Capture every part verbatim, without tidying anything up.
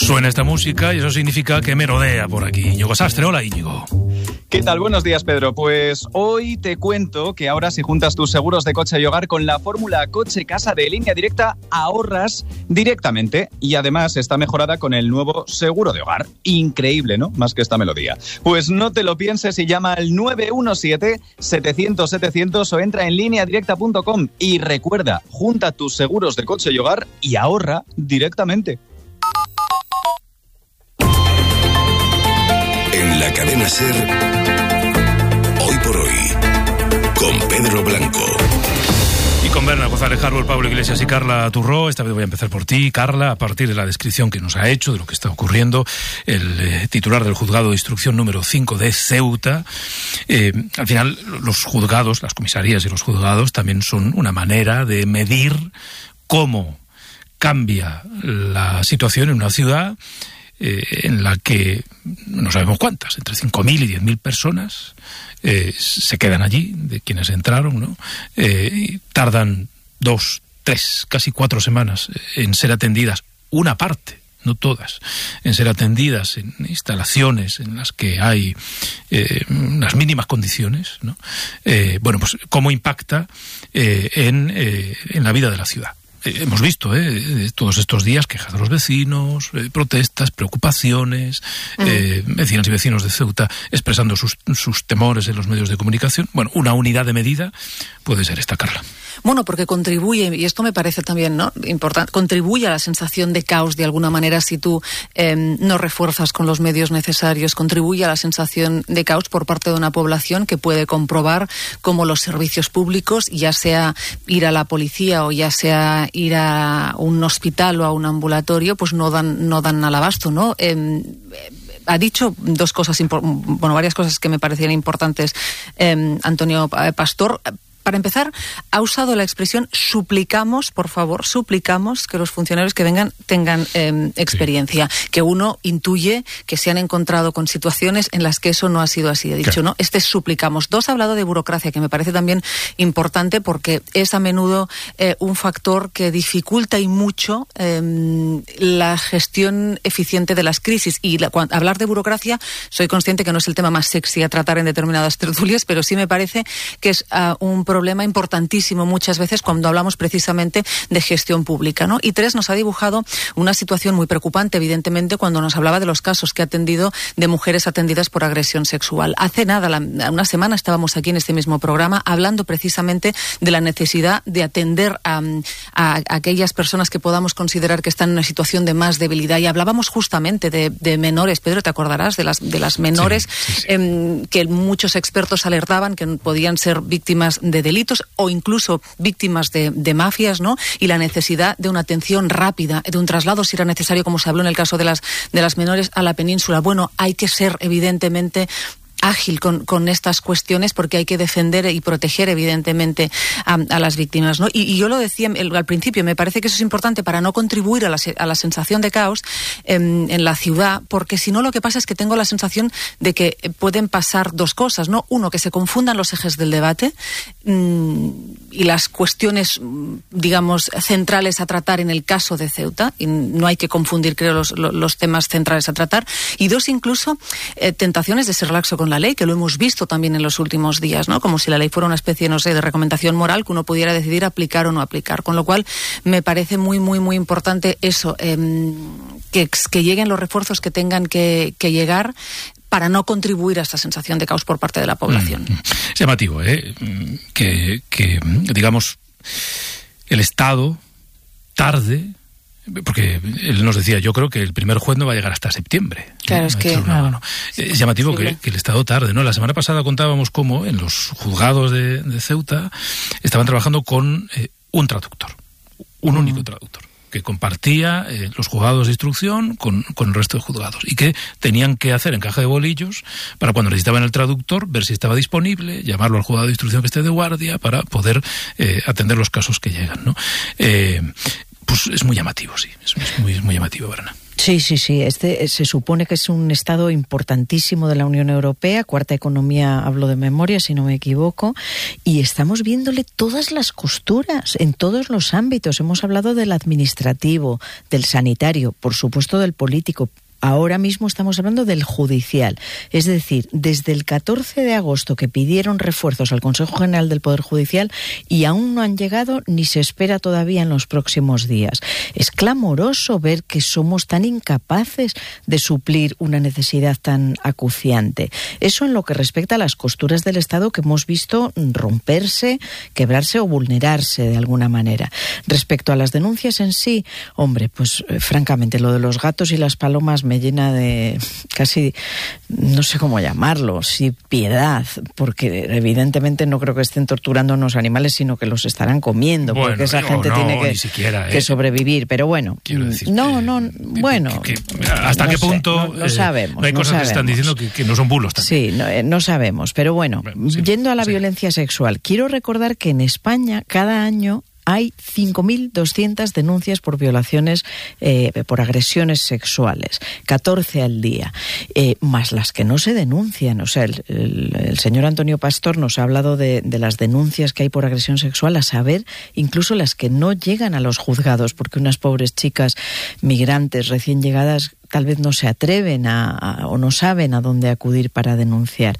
Suena esta música y eso significa que merodea por aquí Íñigo Sastre. Hola, Íñigo. ¿Qué tal? Buenos días, Pedro. Pues hoy te cuento que ahora si juntas tus seguros de coche y hogar con la fórmula coche-casa de Línea Directa, ahorras directamente y además está mejorada con el nuevo seguro de hogar. Increíble, ¿no? Más que esta melodía. Pues no te lo pienses y llama al nueve uno siete, setecientos, setecientos o entra en línea directa punto com y recuerda, junta tus seguros de coche y hogar y ahorra directamente. En la cadena SER, Hoy por Hoy, con Pedro Blanco. Y con Berna González Harbour, Pablo Iglesias y Carla Turró. Esta vez voy a empezar por ti, Carla, a partir de la descripción que nos ha hecho de lo que está ocurriendo. El eh, titular del juzgado de instrucción número cinco de Ceuta. Eh, al final, los juzgados, las comisarías y los juzgados también son una manera de medir cómo cambia la situación en una ciudad Eh, en la que no sabemos cuántas, entre cinco mil y diez mil personas eh, se quedan allí, de quienes entraron, ¿no? Eh, y tardan dos, tres, casi cuatro semanas en ser atendidas, una parte, no todas, en ser atendidas en instalaciones en las que hay eh, unas mínimas condiciones, ¿no? Eh, bueno, pues cómo impacta eh, en, eh, en la vida de la ciudad. Eh, hemos visto eh, todos estos días quejas de los vecinos, eh, protestas, preocupaciones, uh-huh. eh, vecinas y vecinos de Ceuta expresando sus, sus temores en los medios de comunicación. Bueno, una unidad de medida puede ser esta, Carla. Bueno, porque contribuye, y esto me parece también, ¿no?, importante, contribuye a la sensación de caos de alguna manera si tú eh, no refuerzas con los medios necesarios, contribuye a la sensación de caos por parte de una población que puede comprobar cómo los servicios públicos, ya sea ir a la policía o ya sea ir a un hospital o a un ambulatorio, pues no dan, no dan al abasto, ¿no? Eh, Ha dicho dos cosas, bueno, varias cosas que me parecían importantes eh, Antonio Pastor. Para empezar, ha usado la expresión suplicamos, por favor, suplicamos que los funcionarios que vengan tengan eh, experiencia. Sí. Que uno intuye que se han encontrado con situaciones en las que eso no ha sido así. Ha dicho, claro. ¿no? Este es suplicamos. Dos, ha hablado de burocracia, que me parece también importante porque es a menudo eh, un factor que dificulta y mucho eh, la gestión eficiente de las crisis. Y la, cuando, hablar de burocracia, soy consciente que no es el tema más sexy a tratar en determinadas tertulias, pero sí me parece que es uh, un problema importantísimo muchas veces cuando hablamos precisamente de gestión pública, ¿no? Y tres, nos ha dibujado una situación muy preocupante, evidentemente, cuando nos hablaba de los casos que ha atendido de mujeres atendidas por agresión sexual. Hace nada, la, una semana, estábamos aquí en este mismo programa hablando precisamente de la necesidad de atender a, a, a aquellas personas que podamos considerar que están en una situación de más debilidad, y hablábamos justamente de, de menores. Pedro, te acordarás de las, de las menores sí, sí, sí. Eh, que muchos expertos alertaban que podían ser víctimas de delitos o incluso víctimas de, de mafias, ¿no? Y la necesidad de una atención rápida, de un traslado, si era necesario, como se habló en el caso de las, de las menores, a la península. Bueno, hay que ser, evidentemente, ágil con, con estas cuestiones porque hay que defender y proteger evidentemente a, a las víctimas, ¿no? Y, y yo lo decía el, al principio, me parece que eso es importante para no contribuir a la, a la sensación de caos en, en la ciudad, porque si no lo que pasa es que tengo la sensación de que pueden pasar dos cosas, ¿no? Uno, que se confundan los ejes del debate mmm, y las cuestiones, digamos, centrales a tratar en el caso de Ceuta, y no hay que confundir, creo, los, los temas centrales a tratar, y dos, incluso eh, tentaciones de ser laxo con la ley, que lo hemos visto también en los últimos días, ¿no? Como si la ley fuera una especie, no sé, de recomendación moral que uno pudiera decidir aplicar o no aplicar. Con lo cual, me parece muy, muy, muy importante eso, eh, que, que lleguen los refuerzos que tengan que, que llegar para no contribuir a esta sensación de caos por parte de la población. Mm, es llamativo, ¿eh? Que, que, digamos, el Estado tarde. Porque él nos decía, yo creo que el primer juez no va a llegar hasta septiembre. Claro, es que... No, no. Es llamativo que, que el Estado tarde, ¿no? La semana pasada contábamos cómo en los juzgados de, de Ceuta estaban trabajando con eh, un traductor, un uh-huh. único traductor, que compartía eh, los juzgados de instrucción con, con el resto de juzgados y que tenían que hacer en caja de bolillos para cuando necesitaban el traductor, ver si estaba disponible, llamarlo al juzgado de instrucción que esté de guardia para poder eh, atender los casos que llegan, ¿no? Eh, Pues es muy llamativo, sí, es muy, muy llamativo, Berna. Sí. Sí, sí, sí. Este se supone que es un estado importantísimo de la Unión Europea, cuarta economía, hablo de memoria, si no me equivoco, y estamos viéndole todas las costuras en todos los ámbitos. Hemos hablado del administrativo, del sanitario, por supuesto del político. Ahora mismo estamos hablando del judicial. Es decir, desde el catorce de agosto que pidieron refuerzos al Consejo General del Poder Judicial y aún no han llegado ni se espera todavía en los próximos días. Es clamoroso ver que somos tan incapaces de suplir una necesidad tan acuciante. Eso en lo que respecta a las costuras del Estado que hemos visto romperse, quebrarse o vulnerarse de alguna manera. Respecto a las denuncias en sí, hombre, pues eh, francamente lo de los gatos y las palomas me llena de casi, no sé cómo llamarlo, sí, piedad, porque evidentemente no creo que estén torturando a unos animales, sino que los estarán comiendo, bueno, porque esa gente no, tiene que, siquiera, ¿eh? que sobrevivir. Pero bueno, no, no, que, bueno, que, que, ¿hasta no qué sé, punto? No, no eh, sabemos. Hay no cosas sabemos. que están diciendo que, que no son bulos también. Sí, no, eh, no sabemos, pero bueno, bueno sí, yendo a la sí. violencia sexual, quiero recordar que en España cada año hay cinco mil doscientas denuncias por violaciones, eh, por agresiones sexuales, catorce al día, eh, más las que no se denuncian. O sea, el, el, el señor Antonio Pastor nos ha hablado de, de las denuncias que hay por agresión sexual, a saber, incluso las que no llegan a los juzgados, porque unas pobres chicas migrantes recién llegadas tal vez no se atreven a, a, o no saben a dónde acudir para denunciar.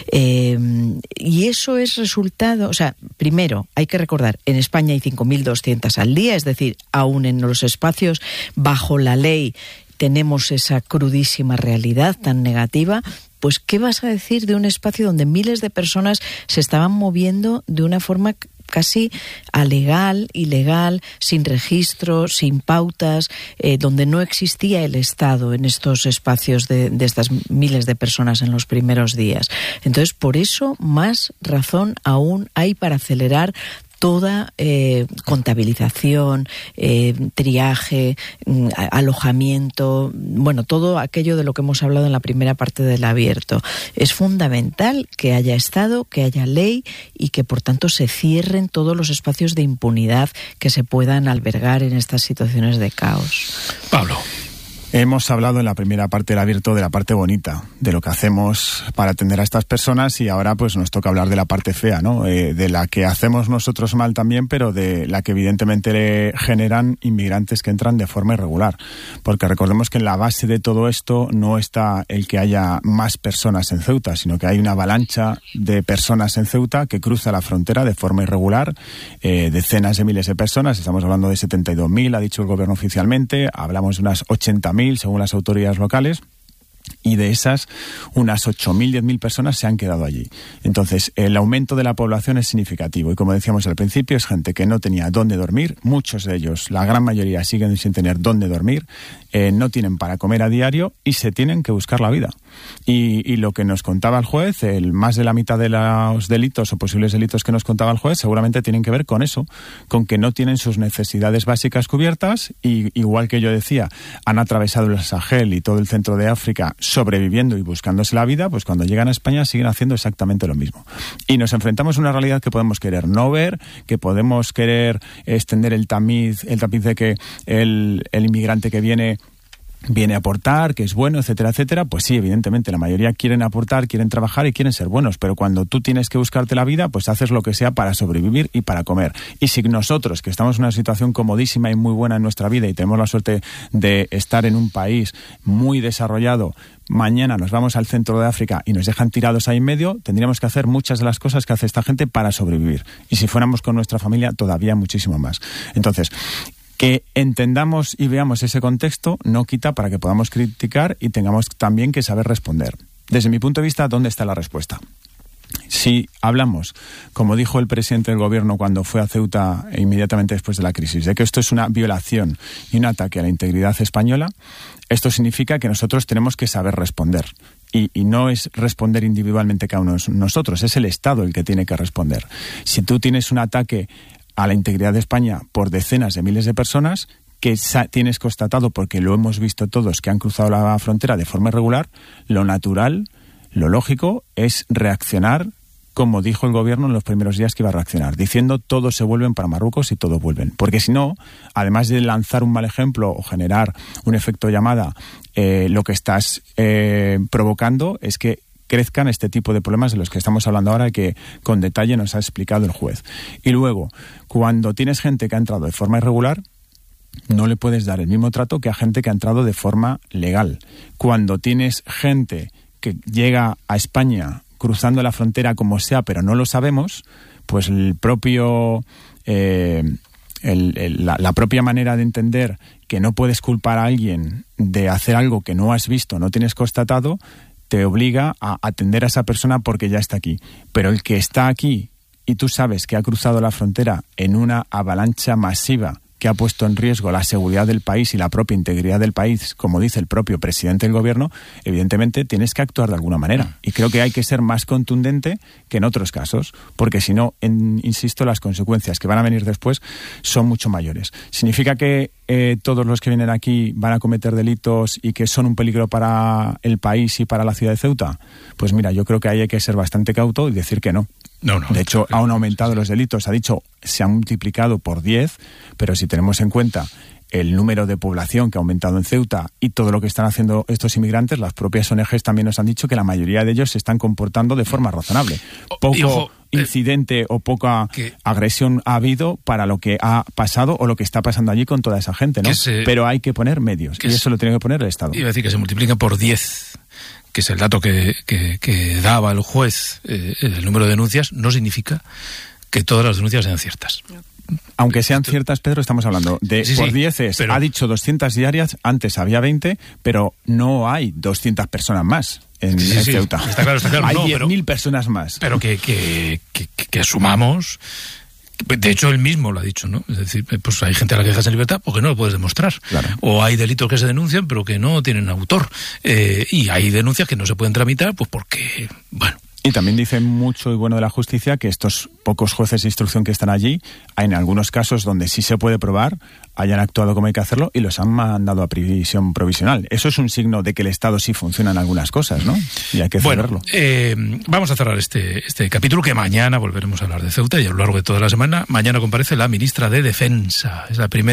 Eh, y eso es resultado, o sea, primero, hay que recordar, en España hay cinco mil doscientas al día, es decir, aún en los espacios bajo la ley tenemos esa crudísima realidad tan negativa. Pues, ¿qué vas a decir de un espacio donde miles de personas se estaban moviendo de una forma casi alegal, ilegal, sin registro, sin pautas, eh, donde no existía el Estado en estos espacios de, de estas miles de personas en los primeros días? Entonces, por eso, más razón aún hay para acelerar toda eh, contabilización, eh, triaje, alojamiento, bueno, todo aquello de lo que hemos hablado en la primera parte del abierto. Es fundamental que haya Estado, que haya ley y que, por tanto, se cierren todos los espacios de impunidad que se puedan albergar en estas situaciones de caos. Pablo. Hemos hablado en la primera parte del abierto de la parte bonita, de lo que hacemos para atender a estas personas, y ahora pues nos toca hablar de la parte fea, ¿no? Eh, de la que hacemos nosotros mal también, pero de la que evidentemente le generan inmigrantes que entran de forma irregular. Porque recordemos que en la base de todo esto no está el que haya más personas en Ceuta, sino que hay una avalancha de personas en Ceuta que cruza la frontera de forma irregular, eh, decenas de miles de personas, estamos hablando de setenta y dos mil, ha dicho el gobierno oficialmente, hablamos de unas ochenta mil según las autoridades locales, y de esas unas ocho mil, diez mil personas se han quedado allí. Entonces, el aumento de la población es significativo y, como decíamos al principio, es gente que no tenía dónde dormir, muchos de ellos, la gran mayoría, siguen sin tener dónde dormir, eh, no tienen para comer a diario y se tienen que buscar la vida. Y, y lo que nos contaba el juez, el más de la mitad de los delitos o posibles delitos que nos contaba el juez seguramente tienen que ver con eso, con que no tienen sus necesidades básicas cubiertas, y igual que yo decía, han atravesado el Sahel y todo el centro de África sobreviviendo y buscándose la vida, pues cuando llegan a España siguen haciendo exactamente lo mismo. Y nos enfrentamos a una realidad que podemos querer no ver, que podemos querer extender el tamiz, el tapiz de que el, el inmigrante que viene viene a aportar, que es bueno, etcétera, etcétera. Pues sí, evidentemente, la mayoría quieren aportar, quieren trabajar y quieren ser buenos, pero cuando tú tienes que buscarte la vida, pues haces lo que sea para sobrevivir y para comer. Y si nosotros, que estamos en una situación comodísima y muy buena en nuestra vida y tenemos la suerte de estar en un país muy desarrollado, mañana nos vamos al centro de África y nos dejan tirados ahí en medio, tendríamos que hacer muchas de las cosas que hace esta gente para sobrevivir. Y si fuéramos con nuestra familia, todavía muchísimo más. Entonces, que entendamos y veamos ese contexto no quita para que podamos criticar y tengamos también que saber responder. Desde mi punto de vista, ¿dónde está la respuesta? Si hablamos, como dijo el presidente del gobierno cuando fue a Ceuta inmediatamente después de la crisis, de que esto es una violación y un ataque a la integridad española, esto significa que nosotros tenemos que saber responder. Y, y no es responder individualmente cada uno de nosotros, es el Estado el que tiene que responder. Si tú tienes un ataque a la integridad de España por decenas de miles de personas, que tienes constatado, porque lo hemos visto todos, que han cruzado la frontera de forma irregular, lo natural, lo lógico, es reaccionar como dijo el gobierno en los primeros días que iba a reaccionar, diciendo todos se vuelven para Marruecos y todos vuelven. Porque si no, además de lanzar un mal ejemplo o generar un efecto llamada, eh, lo que estás eh, provocando es que crezcan este tipo de problemas de los que estamos hablando ahora y que con detalle nos ha explicado el juez. Y luego, cuando tienes gente que ha entrado de forma irregular, no le puedes dar el mismo trato que a gente que ha entrado de forma legal. Cuando tienes gente que llega a España cruzando la frontera como sea, pero no lo sabemos, pues el propio eh, el, el, la, la propia manera de entender que no puedes culpar a alguien de hacer algo que no has visto, no tienes constatado, te obliga a atender a esa persona porque ya está aquí. Pero el que está aquí y tú sabes que ha cruzado la frontera en una avalancha masiva que ha puesto en riesgo la seguridad del país y la propia integridad del país, como dice el propio presidente del gobierno, evidentemente tienes que actuar de alguna manera. Y creo que hay que ser más contundente que en otros casos, porque si no, en, insisto, las consecuencias que van a venir después son mucho mayores. ¿Significa que eh, todos los que vienen aquí van a cometer delitos y que son un peligro para el país y para la ciudad de Ceuta? Pues mira, yo creo que ahí hay que ser bastante cauto y decir que no. No, no, de hecho, han aumentado los delitos. Ha dicho, se han multiplicado por diez, pero si tenemos en cuenta el número de población que ha aumentado en Ceuta y todo lo que están haciendo estos inmigrantes, las propias O N Ges también nos han dicho que la mayoría de ellos se están comportando de forma razonable. Poco Hijo, incidente eh, o poca que, agresión ha habido para lo que ha pasado o lo que está pasando allí con toda esa gente, ¿no? Se, pero hay que poner medios y eso se, lo tiene que poner el Estado. Iba a decir que se multiplica por diez, que es el dato que, que, que daba el juez, eh, el número de denuncias, no significa que todas las denuncias sean ciertas. Aunque sean ciertas, Pedro, estamos hablando de sí, por sí, diez es, pero, ha dicho doscientas diarias, antes había veinte, pero no hay doscientas personas más en, sí, en sí, Ceuta. Está claro, está claro. Hay no, diez mil personas más. Pero que, que, que, que asumamos... De hecho, él mismo lo ha dicho, ¿no? Es decir, pues hay gente a la que dejas en libertad porque no lo puedes demostrar. Claro. O hay delitos que se denuncian pero que no tienen autor. Eh, y hay denuncias que no se pueden tramitar pues porque, bueno... Y también dice mucho y bueno de la justicia que estos pocos jueces de instrucción que están allí, hay en algunos casos donde sí se puede probar, hayan actuado como hay que hacerlo y los han mandado a prisión provisional. Eso es un signo de que el Estado sí funciona en algunas cosas, ¿no? Y hay que celebrarlo. Bueno, eh, vamos a cerrar este, este capítulo, que mañana volveremos a hablar de Ceuta y a lo largo de toda la semana. Mañana comparece la ministra de Defensa. Es la primera